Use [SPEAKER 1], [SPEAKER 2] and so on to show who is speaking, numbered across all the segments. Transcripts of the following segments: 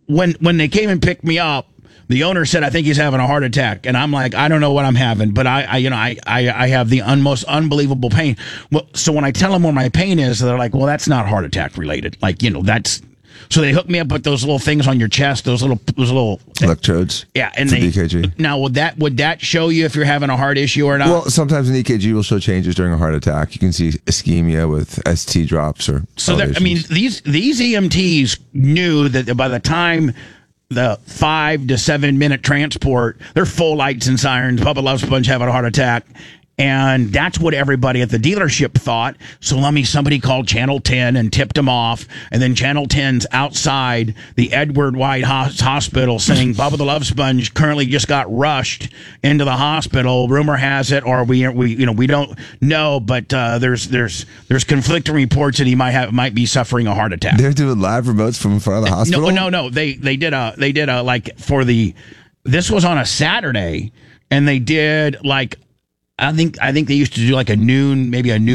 [SPEAKER 1] when they came and picked me up, the owner said, I think he's having a heart attack. And I'm like, I don't know what I'm having, but I have the most unbelievable pain. Well, so when I tell them where my pain is, they're like, well, that's not heart attack related. Like, that's, so they hook me up with those little things on your chest, those little
[SPEAKER 2] electrodes.
[SPEAKER 1] Yeah. And
[SPEAKER 2] for EKG.
[SPEAKER 1] Now, would that show you if you're having a heart issue or not?
[SPEAKER 2] Well, sometimes an EKG will show changes during a heart attack. You can see ischemia with ST drops or
[SPEAKER 1] these EMTs knew that by the time the 5 to 7 minute transport, they're full lights and sirens. Bubba Love Sponge having a heart attack. And that's what everybody at the dealership thought. So somebody called Channel 10 and tipped them off. And then Channel 10's outside the Edward White Hospital saying Bubba the Love Sponge currently just got rushed into the hospital. Rumor has it, or we don't know, but there's conflicting reports that he might be suffering a heart attack.
[SPEAKER 2] They're doing live remotes from in front of the hospital?
[SPEAKER 1] No. They did a like for this was on a Saturday, and they did like. I think they used to do like a noon,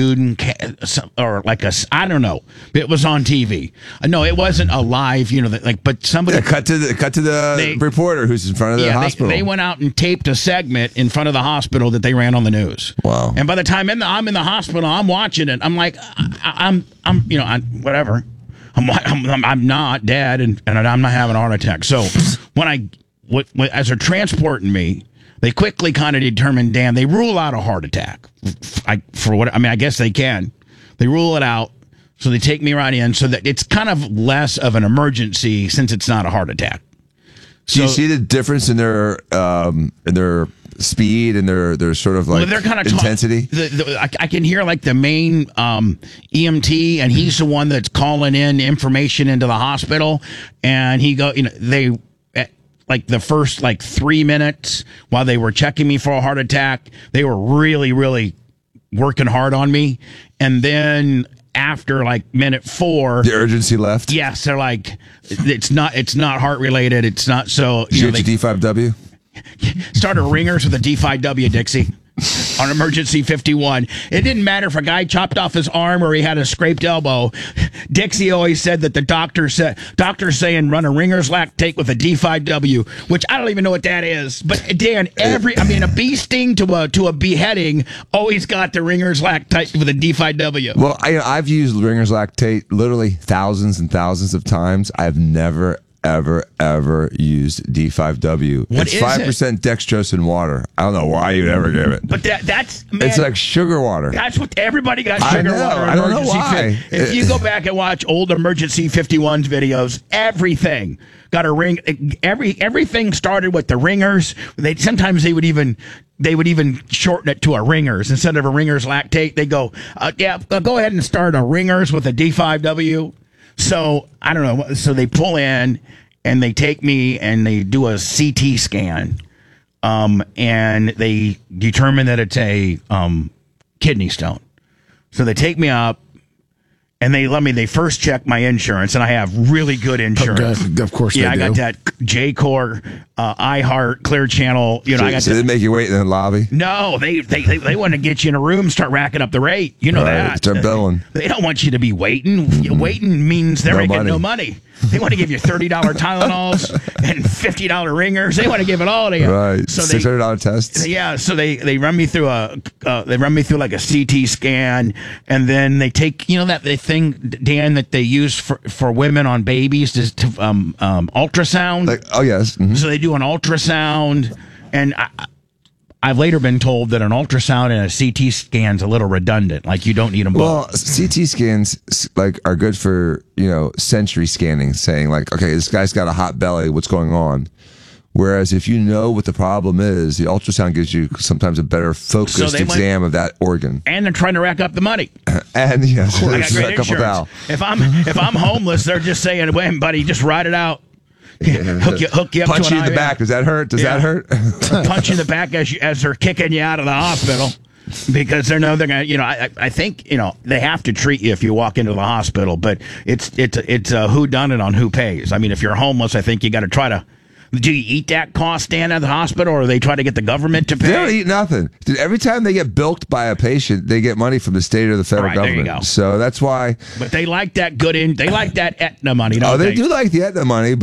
[SPEAKER 1] or like I don't know. It was on TV. No, it wasn't a live, but somebody
[SPEAKER 2] cut to the reporter who's in front of the hospital.
[SPEAKER 1] They went out and taped a segment in front of the hospital that they ran on the news.
[SPEAKER 2] Wow.
[SPEAKER 1] And by the time I'm in the hospital, I'm watching it. I'm like, I'm whatever. I'm not dead, and I'm not having a heart attack. So as they're transporting me, they quickly kind of determined, Dan, they rule out a heart attack. I guess they can. They rule it out. So they take me right in so that it's kind of less of an emergency since it's not a heart attack. So,
[SPEAKER 2] do you see the difference in their speed and their sort of like intensity?
[SPEAKER 1] I can hear like the main EMT, and he's the one that's calling in information into the hospital. And he like the first 3 minutes while they were checking me for a heart attack, they were really, really working hard on me. And then after minute 4,
[SPEAKER 2] the urgency left.
[SPEAKER 1] Yes, they're like, it's not heart related. It's not. So
[SPEAKER 2] you get your D5W.
[SPEAKER 1] Started ringers with a D5W, Dixie. On emergency 51. It didn't matter if a guy chopped off his arm or he had a scraped elbow. Dixie always said that the doctor's saying run a Ringer's lactate with a D5W, which I don't even know what that is. But Dan, a bee sting to a beheading always got the Ringer's lactate with a D5W.
[SPEAKER 2] Well, I've used Ringer's lactate literally thousands and thousands of times. I've never ever used D5W.
[SPEAKER 1] What
[SPEAKER 2] it's 5% dextrose in water. I don't know why you'd ever give it.
[SPEAKER 1] But that's
[SPEAKER 2] it's like sugar water.
[SPEAKER 1] That's what everybody got. Sugar water.
[SPEAKER 2] I don't know why.
[SPEAKER 1] If you go back and watch old emergency 51's videos, everything got a ring. Everything started with the ringers. Sometimes they would even shorten it to a ringers instead of a Ringer's lactate. They go, go ahead and start a ringers with a D5W. So I don't know. So they pull in and they take me and they do a CT scan, and they determine that it's a kidney stone. So they take me up and they first check my insurance, and I have really good insurance.
[SPEAKER 3] Of course,
[SPEAKER 1] I got that J-Core, iHeart, Clear Channel.
[SPEAKER 2] So they make you wait in the lobby?
[SPEAKER 1] No, they want to get you in a room, start racking up the rate. You know that.
[SPEAKER 2] Start billing.
[SPEAKER 1] They don't want you to be waiting. Waiting means they're making no money. They want to give you $30 Tylenols and $50 ringers. They want to give it all to you.
[SPEAKER 2] Right. So $600 tests.
[SPEAKER 1] Yeah. So they run me through like a CT scan, and then they take that thing, Dan, that they use for women on babies to ultrasound.
[SPEAKER 2] Oh yes. Mm-hmm.
[SPEAKER 1] So they do an ultrasound, and I've later been told that an ultrasound and a CT scan's a little redundant. Like you don't need them both.
[SPEAKER 2] Well, CT scans are good for sensory scanning, saying okay, this guy's got a hot belly. What's going on? Whereas if you know what the problem is, the ultrasound gives you sometimes a better focused exam of that organ.
[SPEAKER 1] And they're trying to rack up the money.
[SPEAKER 2] And yes,
[SPEAKER 1] I got great insurance. If I'm homeless, they're just saying, "Wait, buddy, just ride it out." Hook you up.
[SPEAKER 2] Punch you in the back. Does that hurt? Does that hurt?
[SPEAKER 1] Punch you in the back as they're kicking you out of the hospital, because they know they're gonna. I think they have to treat you if you walk into the hospital, but it's a who done it on who pays. I mean, if you're homeless, I think you got to try to. Do you eat that cost, Dan, at the hospital, or they try to get the government to pay?
[SPEAKER 2] They don't eat nothing. Dude, every time they get bilked by a patient, they get money from the state or the federal government. There you go. So that's why.
[SPEAKER 1] But they like that they like that Aetna money, don't
[SPEAKER 2] they? Oh, they do like the Aetna money.